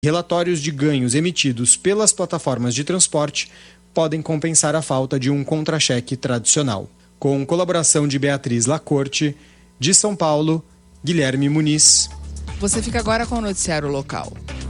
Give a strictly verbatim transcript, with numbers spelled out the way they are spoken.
Relatórios de ganhos emitidos pelas plataformas de transporte podem compensar a falta de um contra-cheque tradicional. Com colaboração de Beatriz Lacorte, de São Paulo, Guilherme Muniz. Você fica agora com o noticiário local.